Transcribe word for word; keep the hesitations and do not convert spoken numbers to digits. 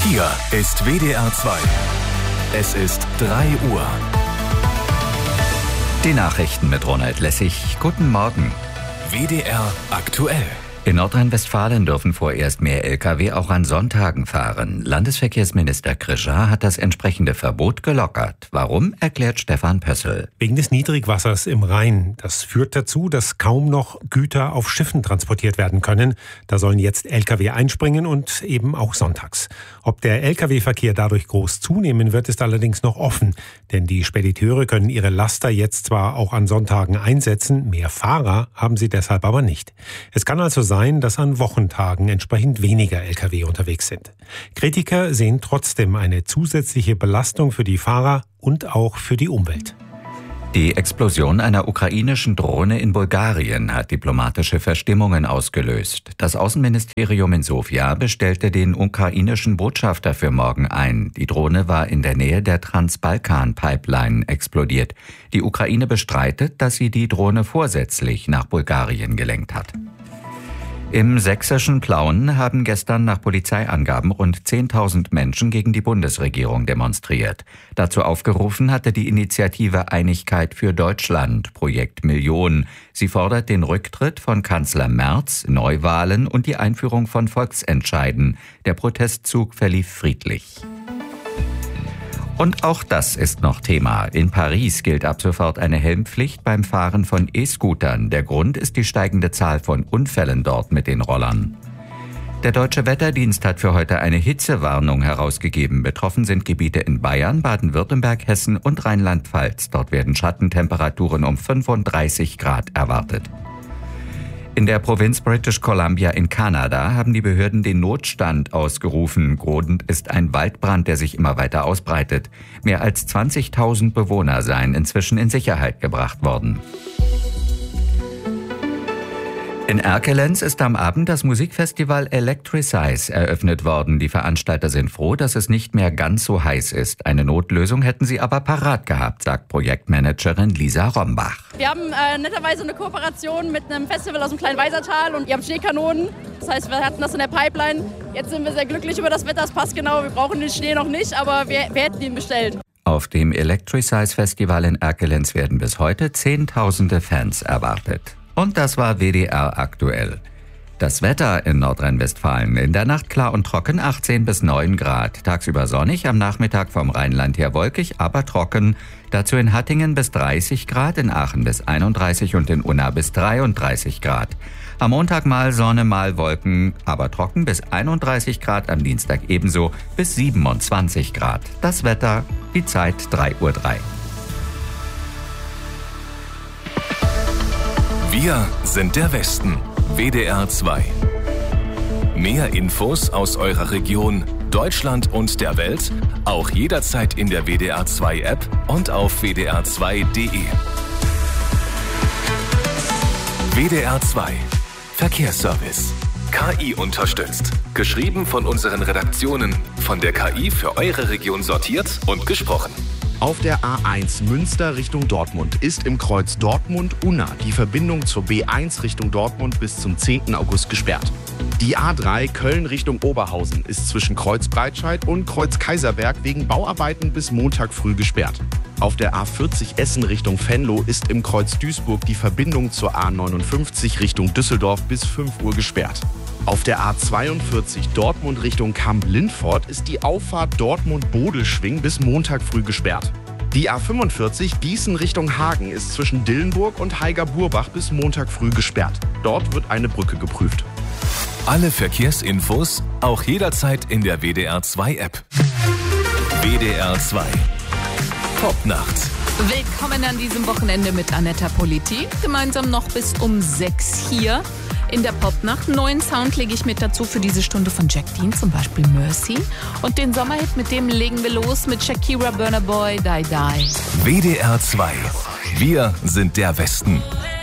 Hier ist W D R zwei. Es ist drei Uhr. Die Nachrichten mit Ronald Lessig. Guten Morgen. W D R aktuell. In Nordrhein-Westfalen dürfen vorerst mehr L K W auch an Sonntagen fahren. Landesverkehrsminister Krischer hat das entsprechende Verbot gelockert. Warum, erklärt Stefan Pössl. Wegen des Niedrigwassers im Rhein. Das führt dazu, dass kaum noch Güter auf Schiffen transportiert werden können. Da sollen jetzt L K W einspringen und eben auch sonntags. Ob der L K W-Verkehr dadurch groß zunehmen wird, ist allerdings noch offen. Denn die Spediteure können ihre Laster jetzt zwar auch an Sonntagen einsetzen, mehr Fahrer haben sie deshalb aber nicht. Es kann also sein, dass an Wochentagen entsprechend weniger L K W unterwegs sind. Kritiker sehen trotzdem eine zusätzliche Belastung für die Fahrer und auch für die Umwelt. Die Explosion einer ukrainischen Drohne in Bulgarien hat diplomatische Verstimmungen ausgelöst. Das Außenministerium in Sofia bestellte den ukrainischen Botschafter für morgen ein. Die Drohne war in der Nähe der Transbalkan-Pipeline explodiert. Die Ukraine bestreitet, dass sie die Drohne vorsätzlich nach Bulgarien gelenkt hat. Im sächsischen Plauen haben gestern nach Polizeiangaben rund zehntausend Menschen gegen die Bundesregierung demonstriert. Dazu aufgerufen hatte die Initiative Einigkeit für Deutschland, Projekt Million. Sie fordert den Rücktritt von Kanzler Merz, Neuwahlen und die Einführung von Volksentscheiden. Der Protestzug verlief friedlich. Und auch das ist noch Thema. In Paris gilt ab sofort eine Helmpflicht beim Fahren von E-Scootern. Der Grund ist die steigende Zahl von Unfällen dort mit den Rollern. Der Deutsche Wetterdienst hat für heute eine Hitzewarnung herausgegeben. Betroffen sind Gebiete in Bayern, Baden-Württemberg, Hessen und Rheinland-Pfalz. Dort werden Schattentemperaturen um fünfunddreißig Grad erwartet. In der Provinz British Columbia in Kanada haben die Behörden den Notstand ausgerufen. Grund ist ein Waldbrand, der sich immer weiter ausbreitet. Mehr als zwanzigtausend Bewohner seien inzwischen in Sicherheit gebracht worden. In Erkelenz ist am Abend das Musikfestival Electricize eröffnet worden. Die Veranstalter sind froh, dass es nicht mehr ganz so heiß ist. Eine Notlösung hätten sie aber parat gehabt, sagt Projektmanagerin Lisa Rombach. Wir haben äh, netterweise eine Kooperation mit einem Festival aus dem kleinen Weisertal und ihr habt Schneekanonen. Das heißt, wir hatten das in der Pipeline. Jetzt sind wir sehr glücklich über das Wetter, es passt genau. Wir brauchen den Schnee noch nicht, aber wir, wir hätten ihn bestellt. Auf dem Electricize Festival in Erkelenz werden bis heute Zehntausende Fans erwartet. Und das war W D R aktuell. Das Wetter in Nordrhein-Westfalen: in der Nacht klar und trocken, achtzehn bis neun Grad. Tagsüber sonnig, am Nachmittag vom Rheinland her wolkig, aber trocken. Dazu in Hattingen bis dreißig Grad, in Aachen bis einunddreißig und in Unna bis dreiunddreißig Grad. Am Montag mal Sonne, mal Wolken, aber trocken bis einunddreißig Grad, am Dienstag ebenso bis siebenundzwanzig Grad. Das Wetter, die Zeit drei Uhr drei. Wir sind der Westen. W D R zwei. Mehr Infos aus eurer Region, Deutschland und der Welt auch jederzeit in der W D R zwei App und auf w d r zwei punkt d e. W D R zwei. Verkehrsservice. K I unterstützt. Geschrieben von unseren Redaktionen. Von der K I für eure Region sortiert und gesprochen. Auf der A eins Münster Richtung Dortmund ist im Kreuz Dortmund-Unna die Verbindung zur B eins Richtung Dortmund bis zum zehnten August gesperrt. Die A drei Köln Richtung Oberhausen ist zwischen Kreuz Breitscheid und Kreuz Kaiserberg wegen Bauarbeiten bis Montag früh gesperrt. Auf der A vierzig Essen Richtung Venlo ist im Kreuz Duisburg die Verbindung zur A neunundfünfzig Richtung Düsseldorf bis fünf Uhr gesperrt. Auf der A zweiundvierzig Dortmund Richtung Kamp-Lindfort ist die Auffahrt Dortmund-Bodelschwing bis Montag früh gesperrt. Die A fünfundvierzig Gießen Richtung Hagen ist zwischen Dillenburg und Haiger-Burbach bis Montag früh gesperrt. Dort wird eine Brücke geprüft. Alle Verkehrsinfos auch jederzeit in der W D R zwei App. W D R zwei. Popnacht. Willkommen an diesem Wochenende mit Anetta Politi. Gemeinsam noch bis um sechs hier in der Popnacht. Neuen Sound lege ich mit dazu für diese Stunde von Jack Dean, zum Beispiel Mercy. Und den Sommerhit, mit dem legen wir los mit Shakira, Burna Boy, Die Die. W D R zwei. Wir sind der Westen.